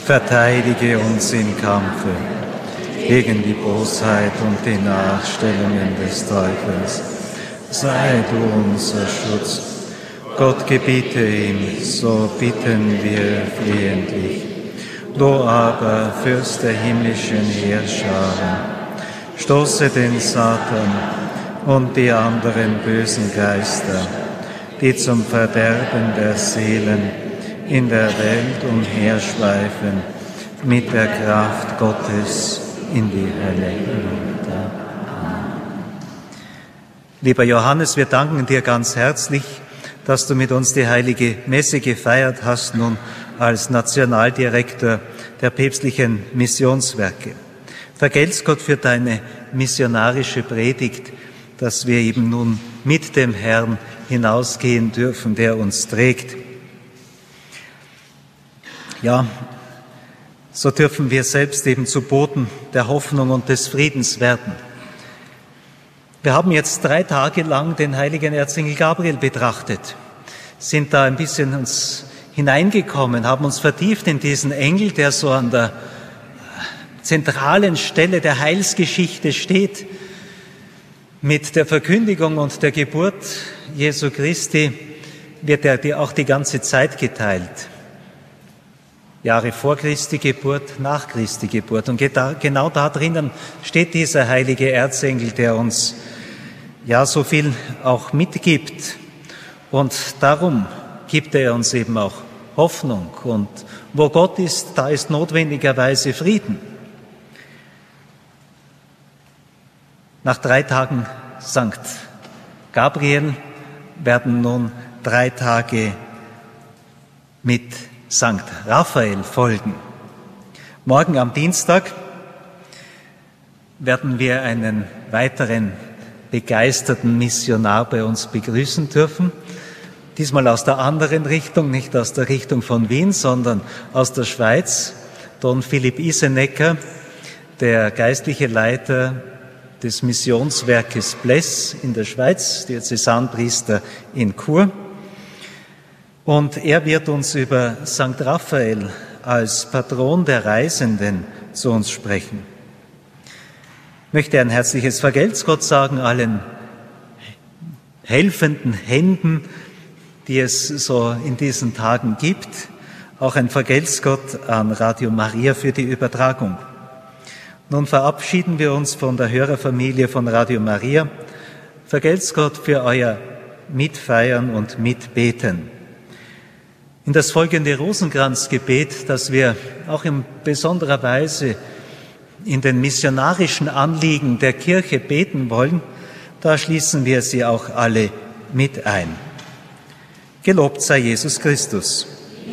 Verteidige uns im Kampfe gegen die Bosheit und die Nachstellungen des Teufels. Sei du unser Schutz. Gott gebiete ihm, so bitten wir flehentlich. Du aber, Fürst der himmlischen Heerscharen, stoße den Satan und die anderen bösen Geister, die zum Verderben der Seelen in der Welt umherschweifen, mit der Kraft Gottes in die Hölle hinunter. Lieber Johannes, wir danken dir ganz herzlich, dass du mit uns die heilige Messe gefeiert hast, nun als Nationaldirektor der päpstlichen Missionswerke. Vergelt's Gott für deine missionarische Predigt, dass wir eben nun mit dem Herrn hinausgehen dürfen, der uns trägt. Ja, so dürfen wir selbst eben zu Boten der Hoffnung und des Friedens werden. Wir haben jetzt 3 Tage lang den heiligen Erzengel Gabriel betrachtet, sind da ein bisschen uns hineingekommen, haben uns vertieft in diesen Engel, der so an der zentralen Stelle der Heilsgeschichte steht. Mit der Verkündigung und der Geburt Jesu Christi wird er auch die ganze Zeit geteilt. Jahre vor Christi Geburt, nach Christi Geburt. Und genau da drinnen steht dieser heilige Erzengel, der uns ja so viel auch mitgibt. Und darum gibt er uns eben auch Hoffnung. Und wo Gott ist, da ist notwendigerweise Frieden. Nach 3 Tagen Sankt Gabriel werden nun 3 Tage mit Sankt Raphael folgen. Morgen am Dienstag werden wir einen weiteren begeisterten Missionar bei uns begrüßen dürfen. Diesmal aus der anderen Richtung, nicht aus der Richtung von Wien, sondern aus der Schweiz. Don Philipp Isenecker, der geistliche Leiter des Missionswerkes Bless in der Schweiz, Diözesanpriester in Chur. Und er wird uns über Sankt Raphael als Patron der Reisenden zu uns sprechen. Ich möchte ein herzliches Vergelt's Gott sagen allen helfenden Händen, die es so in diesen Tagen gibt. Auch ein Vergelt's Gott an Radio Maria für die Übertragung. Nun verabschieden wir uns von der Hörerfamilie von Radio Maria. Vergelt's Gott für euer Mitfeiern und Mitbeten. In das folgende Rosenkranzgebet, das wir auch in besonderer Weise in den missionarischen Anliegen der Kirche beten wollen, da schließen wir sie auch alle mit ein. Gelobt sei Jesus Christus.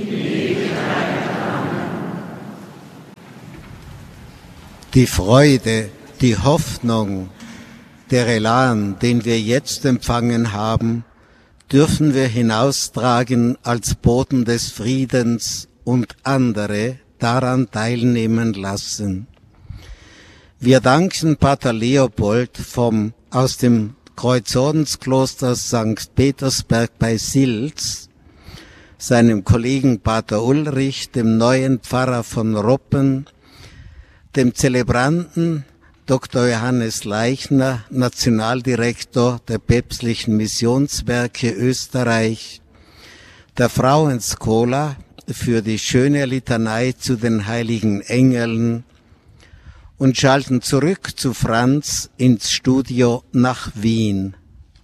Die Freude, die Hoffnung, der Elan, den wir jetzt empfangen haben, dürfen wir hinaustragen als Boten des Friedens und andere daran teilnehmen lassen. Wir danken Pater Leopold aus dem Kreuzordenskloster St. Petersberg bei Silz, seinem Kollegen Pater Ulrich, dem neuen Pfarrer von Roppen, dem Zelebranten Dr. Johannes Leichner, Nationaldirektor der päpstlichen Missionswerke Österreich, der Frauenskola für die schöne Litanei zu den heiligen Engeln und schalten zurück zu Franz ins Studio nach Wien.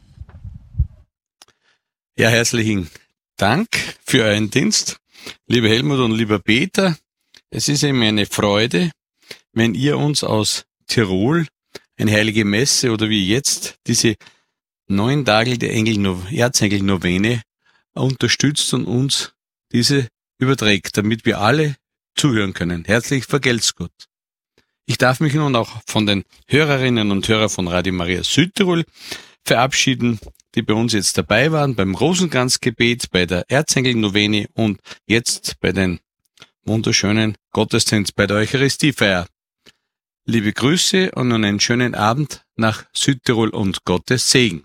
Ja, herzlichen Dank für euren Dienst, lieber Helmut und lieber Peter. Es ist mir eine Freude, wenn ihr uns aus Tirol eine heilige Messe oder wie jetzt diese 9 Tage der Erzengel-Novene unterstützt und uns diese überträgt, damit wir alle zuhören können. Herzlich vergelt's Gott. Ich darf mich nun auch von den Hörerinnen und Hörern von Radio Maria Südtirol verabschieden, die bei uns jetzt dabei waren, beim Rosenkranzgebet, bei der Erzengel-Novene und jetzt bei den wunderschönen Gottesdienst bei der Eucharistiefeier. Liebe Grüße und einen schönen Abend nach Südtirol und Gottes Segen.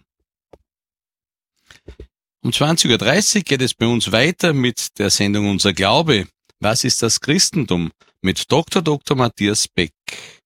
Um 20:30 Uhr geht es bei uns weiter mit der Sendung Unser Glaube. Was ist das Christentum? Mit Dr. Matthias Beck.